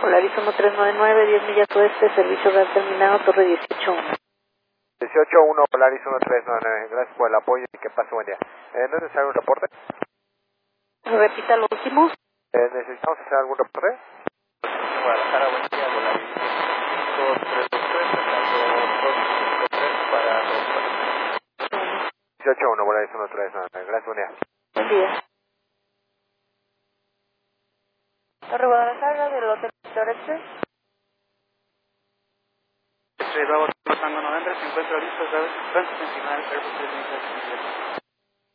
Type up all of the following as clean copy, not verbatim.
Polaris 1399, 10 millas oeste, servicio gas terminado, torre 18-1. 18-1, Polaris 1399, gracias por el apoyo y que pase buen día. ¿No es necesario un reporte? Repita lo último. ¿Necesitamos hacer algún reporte? Guadalajara, buen día, Polaris 2323, para 18-1, Polaris 1399, gracias, buen día. Buen día. Torre Guadalajara del Hotel Victor Express. Bravo, Tango November, se encuentra listo, tránsito en final, Airbus 327.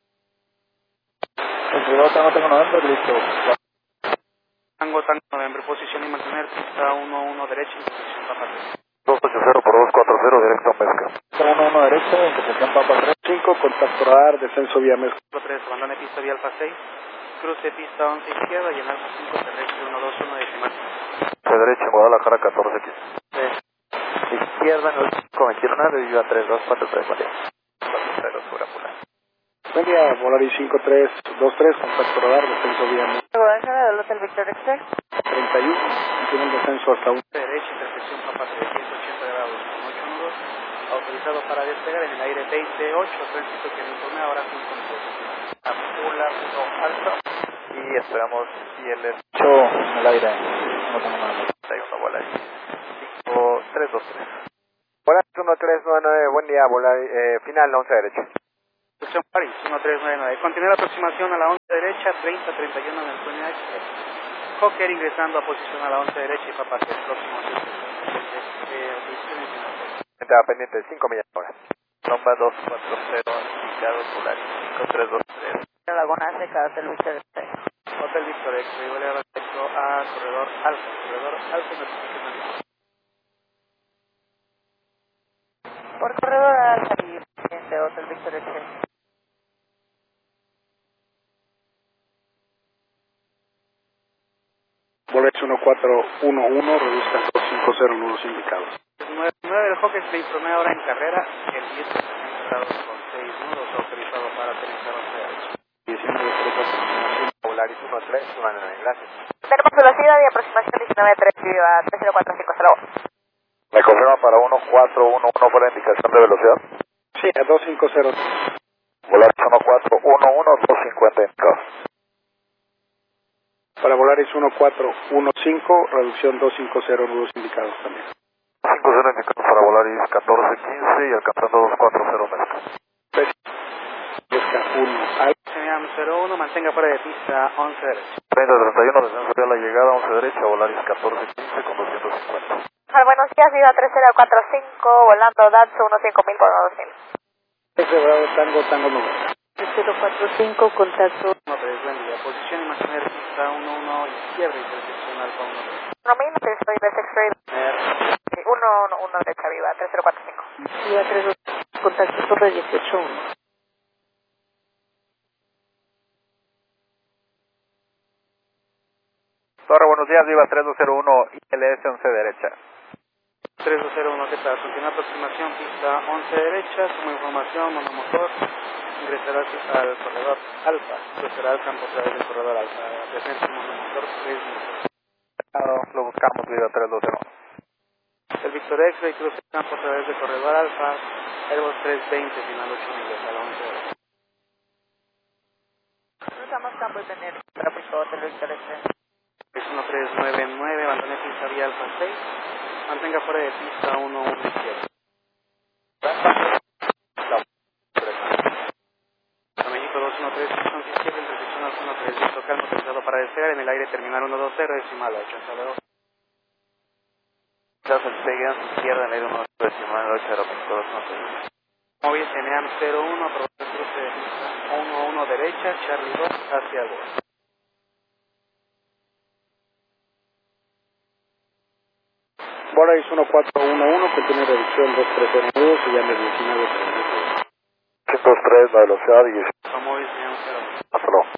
Tango November, listo. Tango November, posición y mantener pista 1-1 derecha, intersección Papa 3. 280 por 240, directo a Mezca. 1-1 derecha, intersección Papa 35, contacto radar, descenso vía Mezca. 3, abandone pista vía Alfa 6, cruce pista 11 izquierda y en Alfa 5 terrestre 121 decimal. De derecha, Guadalajara 14-15. Izquierda, no cometieron de Viva 3243, vale. 40 sur Apula. Buen día, Polaris 5323, contacto radar, descenso vía Mezca. Guadalajara del Hotel Victor Express. 31, tiene el descenso hasta 1. Derecha, intersección Papa 3, 180 grados, 8 nudos, autorizado para despegar en el aire 28, tránsito que me informe ahora con control. Apula 1 alfa. Y esperamos si el derecho en el aire. No tengo nada. Hay una bola ahí. 5323. Polaris 1399, buen día, final 11 derecha. Estación Paris 1399. Continúa la aproximación a la 11 derecha, 30-31 en el Sonia Express. Hawker ingresando a posición a la 11 derecha y Papa 3 próximo. Estaba pendiente de 5 millas por hora. Lomba 240, indicado Polaris 5323. Laguna Seca, Hotel Victor Express. Hotel Victor Express, vuelve respecto a corredor alfa. Corredor alfa, notificación. Por corredor alfa y de Hotel Victor Express. Polaris 1411, reduzcan 250 nudos indicados. 9 del Hawker se informé ahora en carrera, el 10 grados con 6 nudos, autorizado para aterrizar 11 derecha. 19 Polaris 1399, gracias. Tenemos velocidad y aproximación 19.3, viva 3045, hasta luego. ¿Me confirma para 1411 por la indicación de velocidad? Sí, a 250. Polaris 1411, 250 indicados. Para Polaris 1415, reducción 250 nudos indicados también. 50 indicados para Polaris 1415 y alcanzando 240 metros. Pesca 1 al Señam 01, mantenga fuera de pista 11 derecha. 30-31, descenso de la llegada 11 derecha, Polaris 1415 con 250. Buenos días, viva 3045, volando Datsun 15000 por 2000. Ese bravo Tango November. 3045, contacto 1-3, buen día. Posición y mantener pista 1-1 izquierda y intersección alfa 1-3. 1000, estoy de X-Ray. 1 derecha, viva 3045. Viva 32, contacto torre 18-1. Torre, buenos días, Viva 3201, ILS 11 derecha. 3201, ¿qué tal? Continúa aproximación, pista 11 derecha, como información, monomotor, ingresará al corredor alfa, cruzará el campo a través del corredor alfa, presente monomotor 3 minutos. Lo buscamos, Viva 3201. El Victor X-Ray cruza el campo a través del corredor alfa, Airbus 320, final 8 millas a la 11 derecha. Cruzamos campo y tener tráfico Hotel Victor Express. 1399, abandone pista vía Alfa 6, mantenga fuera de pista 11 izquierda. A México 213, son izquierda, intersección Alfa 13, listo, calma, autorizado para despegar en el aire, terminal 120, decimal 8, hasta luego. Gracias, despegue izquierda en el aire 1 decimal 8, aeropuerto 213. Móvil Seneam 01, aprobado el cruce de pista 11 derecha, Charlie 2 hacia el borde. Polaris 1411, contiene reducción 230 nudos y llame 19 minutos. 103, la velocidad y... Móvil Seneam 01. Hasta luego.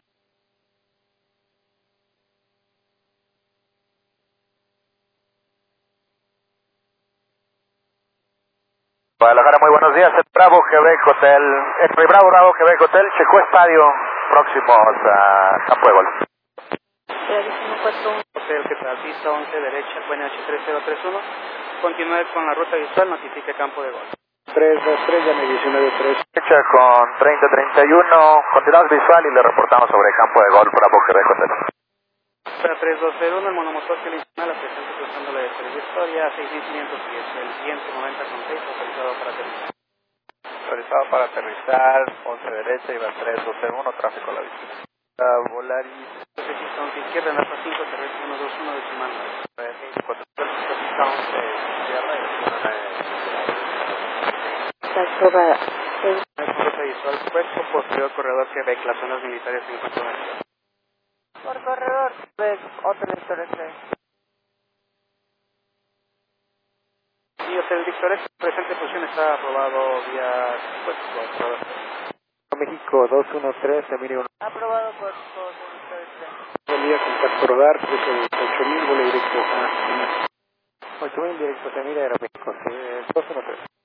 Guadalajara, muy buenos días, el Bravo Quebec Hotel, el Bravo Quebec Hotel, Checó Estadio, próximos a Campo de Golf. Polaris 141, Hotel, ¿qué tal? Pista 11 derecha, QNH 3031. Continúe con la ruta visual, notifique campo de gol. 323, llame 19-3. Derecha con 3031, continuamos visual y le reportamos sobre campo de gol para Boque Hotel. 3201, el monomotor que le informa la presente cruzando la Victoria a 6510, el viento 90,6, autorizado para aterrizar. Autorizado para aterrizar, 11 derecha, iba 3201, tráfico a la vista. Volaris. Pista 11 izquierda, en alfa 5, terrestre 121, decimal 9. Pista 11 izquierda y ruta visual, cuerpo posterior corredor que ve las zonas militares en cuanto a esto. Por corredor, ves Hotel Victoria 3. Y Hotel Victoria, presente posición está aprobado vía corredor. México 213, Emilio 1. Aprobado por Hotel Victoria 3. Buen día, contacto radar, 38000, vuelo directo a 8000 directo, Emilio Aeroméxico, 213.